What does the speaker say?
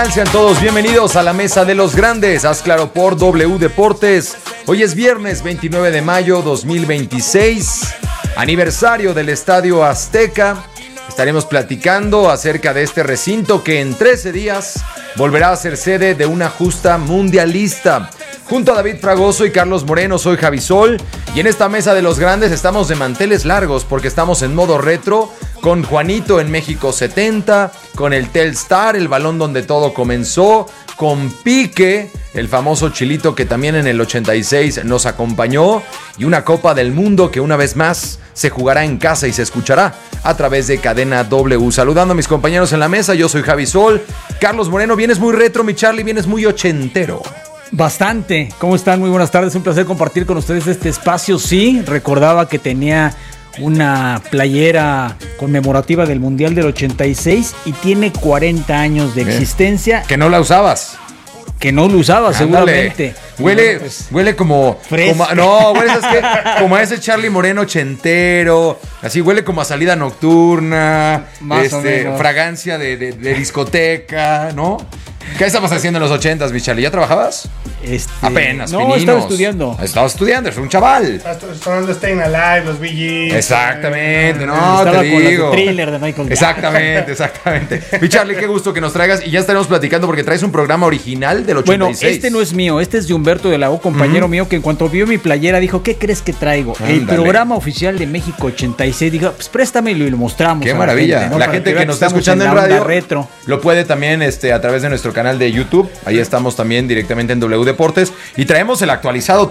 Sean todos bienvenidos a la Mesa de los Grandes, haz claro por W Deportes. Hoy es viernes 29 de mayo 2026, aniversario del Estadio Azteca. Estaremos platicando acerca de este recinto que en 13 días volverá a ser sede de una justa mundialista. Junto a David Fragoso y Carlos Moreno, soy Javi Sol. Y en esta Mesa de los Grandes estamos de manteles largos porque estamos en modo retro con Juanito en México 70, con el Telstar, el balón donde todo comenzó, con Pique, el famoso Chilito que también en el 86 nos acompañó, y una Copa del Mundo que una vez más se jugará en casa y se escuchará a través de Cadena W. Saludando a mis compañeros en la mesa, yo soy Javi Sol. Carlos Moreno, vienes muy retro, mi Charlie, vienes muy ochentero. Bastante. ¿Cómo están? Muy buenas tardes. Un placer compartir con ustedes este espacio. Sí, recordaba que tenía una playera conmemorativa del Mundial del 86 y tiene 40 años de existencia. Que no la usabas. Que no lo usaba, seguramente. Huele como como a ese Charlie Moreno ochentero. Así huele como a salida nocturna. Más o menos. Fragancia de discoteca, ¿no? ¿Qué estabas haciendo en los 80s, mi Charlie? ¿Ya trabajabas? Apenas, no, pininos. estaba estudiando. Estabas estudiando, eres un chaval. Estás sonando Staying Alive, los Bee Gees. Exactamente, no, estaba te con digo. el Thriller de Michael Jackson. Exactamente. Mi Charlie, qué gusto que nos traigas. Y ya estaremos platicando porque traes un programa original del 86. Bueno, este no es mío, este es de Humberto de la O, compañero mío, que en cuanto vio mi playera dijo, ¿qué crees que traigo? Ándale. El programa oficial de México 86. Dijo, pues préstamelo y lo mostramos. Qué a maravilla. gente, ¿no? La Para gente que vea nos está estamos escuchando en la onda radio retro. lo puede también a través de nuestro canal de YouTube. Ahí estamos también directamente en W Deportes. Y traemos el actualizado